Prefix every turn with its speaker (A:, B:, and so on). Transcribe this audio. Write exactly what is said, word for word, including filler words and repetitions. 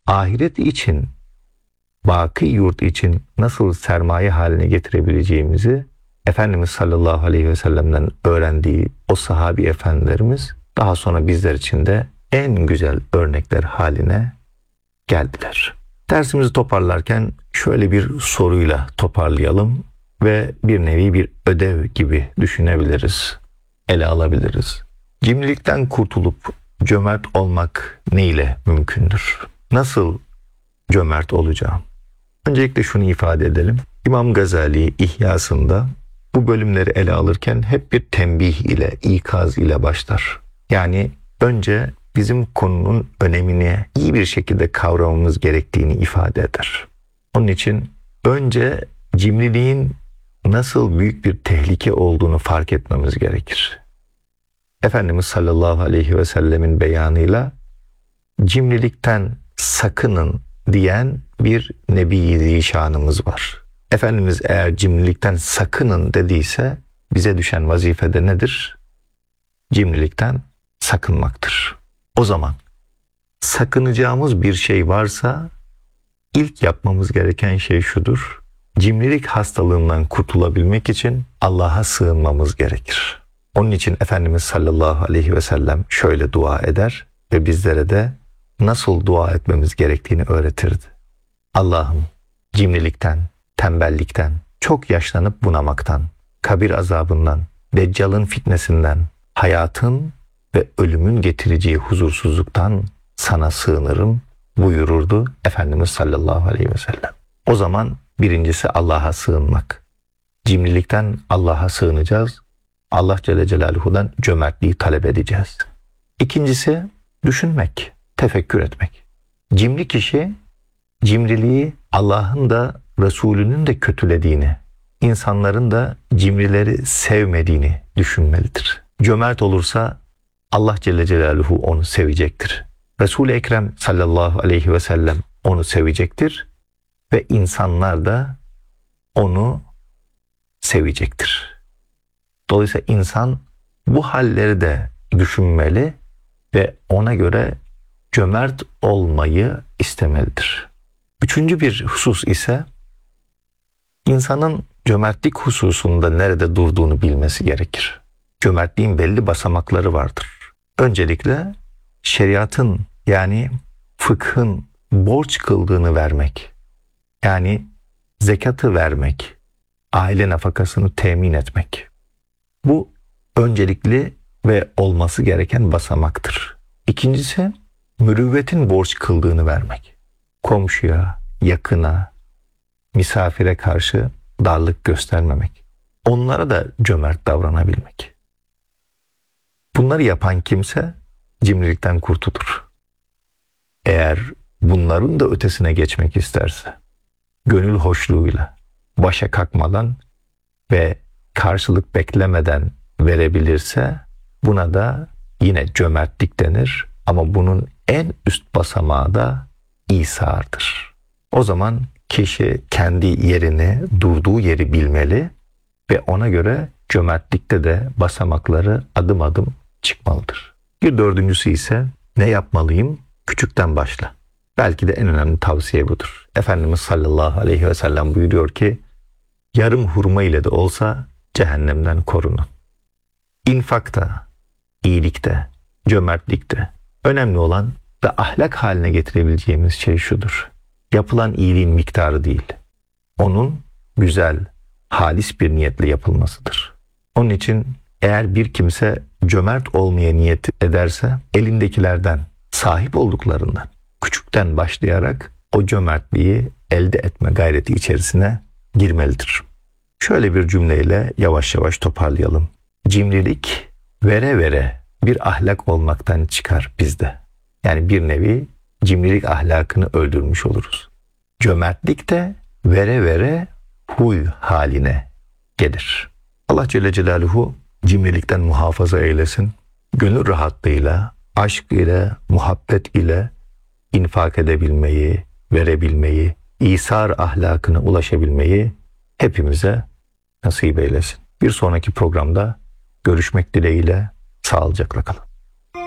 A: ahiret için, baki yurt için nasıl sermaye haline getirebileceğimizi Efendimiz sallallahu aleyhi ve sellem'den öğrendiği o sahabi efendilerimiz daha sonra bizler için de en güzel örnekler haline geldiler. Dersimizi toparlarken şöyle bir soruyla toparlayalım ve bir nevi bir ödev gibi düşünebiliriz, ele alabiliriz. Cimrilikten kurtulup cömert olmak ne ile mümkündür? Nasıl cömert olacağım? Öncelikle şunu ifade edelim. İmam Gazali İhyasında bu bölümleri ele alırken hep bir tembih ile, ikaz ile başlar. Yani önce bizim konunun önemini iyi bir şekilde kavramamız gerektiğini ifade eder. Onun için önce cimriliğin nasıl büyük bir tehlike olduğunu fark etmemiz gerekir. Efendimiz sallallahu aleyhi ve sellemin beyanıyla cimrilikten sakının diyen bir Nebi-i Zişanımız var. Efendimiz eğer cimrilikten sakının dediyse bize düşen vazifede nedir? Cimrilikten sakınmaktır. O zaman sakınacağımız bir şey varsa ilk yapmamız gereken şey şudur. Cimrilik hastalığından kurtulabilmek için Allah'a sığınmamız gerekir. Onun için Efendimiz sallallahu aleyhi ve sellem şöyle dua eder ve bizlere de nasıl dua etmemiz gerektiğini öğretirdi. Allah'ım cimrilikten, tembellikten, çok yaşlanıp bunamaktan, kabir azabından, Deccal'ın fitnesinden, hayatın ve ölümün getireceği huzursuzluktan sana sığınırım buyururdu Efendimiz sallallahu aleyhi ve sellem. O zaman birincisi Allah'a sığınmak. Cimrilikten Allah'a sığınacağız. Allah Celle Celaluhu'dan cömertliği talep edeceğiz. İkincisi düşünmek, tefekkür etmek. Cimri kişi cimriliği Allah'ın da Resulünün de kötülediğini, insanların da cimrileri sevmediğini düşünmelidir. Cömert olursa Allah Celle Celaluhu onu sevecektir. Resul-i Ekrem sallallahu aleyhi ve sellem onu sevecektir ve insanlar da onu sevecektir. Dolayısıyla insan bu halleri de düşünmeli ve ona göre cömert olmayı istemelidir. Üçüncü bir husus ise insanın cömertlik hususunda nerede durduğunu bilmesi gerekir. Cömertliğin belli basamakları vardır. Öncelikle şeriatın yani fıkhın borç kıldığını vermek, yani zekatı vermek, aile nafakasını temin etmek. Bu öncelikli ve olması gereken basamaktır. İkincisi mürüvvetin borç kıldığını vermek. Komşuya, yakına, misafire karşı darlık göstermemek. Onlara da cömert davranabilmek. Bunları yapan kimse cimrilikten kurtulur. Eğer bunların da ötesine geçmek isterse, gönül hoşluğuyla, başa kalkmadan ve karşılık beklemeden verebilirse buna da yine cömertlik denir ama bunun en üst basamağı da İsar'dır. O zaman kişi kendi yerini, durduğu yeri bilmeli ve ona göre cömertlikte de basamakları adım adım çıkmalıdır. Bir dördüncüsü ise ne yapmalıyım? Küçükten başla. Belki de en önemli tavsiye budur. Efendimiz sallallahu aleyhi ve sellem buyuruyor ki yarım hurma ile de olsa cehennemden korunun. İnfakta, iyilikte, cömertlikte önemli olan ve ahlak haline getirebileceğimiz şey şudur. Yapılan iyiliğin miktarı değil, onun güzel, halis bir niyetle yapılmasıdır. Onun için eğer bir kimse cömert olmaya niyet ederse elindekilerden, sahip olduklarından, küçükten başlayarak o cömertliği elde etme gayreti içerisine girmelidir. Şöyle bir cümleyle yavaş yavaş toparlayalım. Cimrilik vere vere bir ahlak olmaktan çıkar bizde. Yani bir nevi cimrilik ahlakını öldürmüş oluruz. Cömertlik de vere vere huy haline gelir. Allah Celle Celaluhu cimrilikten muhafaza eylesin. Gönül rahatlığıyla, aşk ile, muhabbet ile infak edebilmeyi, verebilmeyi, İsar ahlakına ulaşabilmeyi hepimize nasip eylesin. Bir sonraki programda görüşmek dileğiyle sağlıcakla kalın.